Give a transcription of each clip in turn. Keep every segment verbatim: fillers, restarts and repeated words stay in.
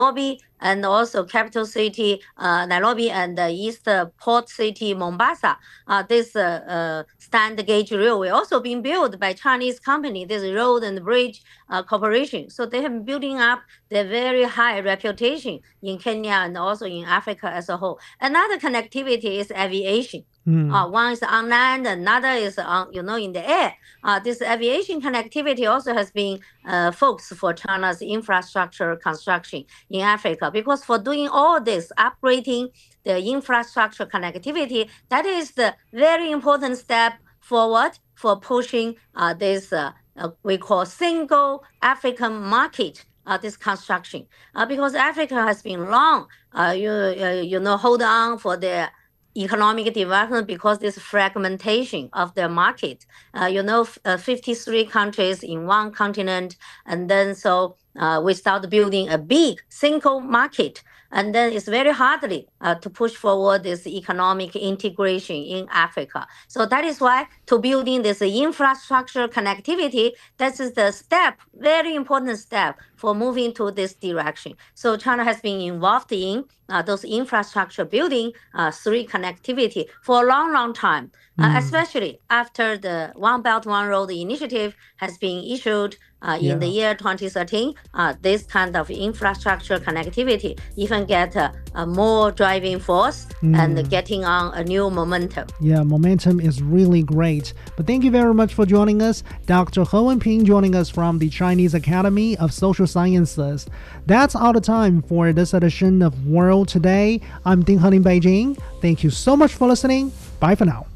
Nairobi and also capital city uh, Nairobi and the east port city Mombasa. Uh, this uh, uh, standard gauge railway also being built by Chinese company. This road and bridge uh, corporation. So they have been building up their very high reputation in Kenya and also in Africa as a whole. Another connectivity is aviation. Mm. Uh, one is on land, another is on, you know, in the air. Uh, this aviation connectivity also has been uh, focus for China's infrastructure construction in Africa, because for doing all this, upgrading the infrastructure connectivity, that is the very important step forward for pushing uh, this uh, uh, we call single African market. Uh, this construction, uh, because Africa has been long, uh, you uh, you know, hold on for the economic development because this fragmentation of the market. Uh, you know, uh, fifty-three countries in one continent, and then so uh, we start building a big single market. And then it's very hardly uh, to push forward this economic integration in Africa. So that is why to building this infrastructure connectivity, that is the step, very important step for moving to this direction. So China has been involved in uh, those infrastructure building uh, through connectivity for a long, long time, mm. uh, especially after the One Belt, One Road initiative has been issued Uh, in yeah. the year twenty thirteen, uh, this kind of infrastructure connectivity even get uh, a more driving force mm. and getting on a new momentum. Yeah, momentum is really great. But thank you very much for joining us. Doctor He Wenping joining us from the Chinese Academy of Social Sciences. That's all the time for this edition of World Today. I'm Ding He in Beijing. Thank you so much for listening. Bye for now.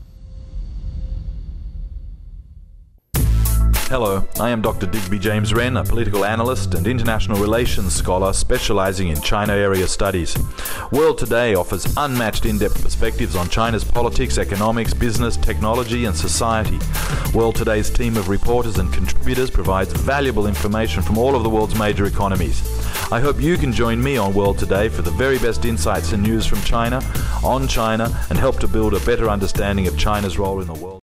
Hello, I am Doctor Digby James Wren, a political analyst and international relations scholar specializing in China area studies. World Today offers unmatched in-depth perspectives on China's politics, economics, business, technology and society. World Today's team of reporters and contributors provides valuable information from all of the world's major economies. I hope you can join me on World Today for the very best insights and news from China, on China, and help to build a better understanding of China's role in the world.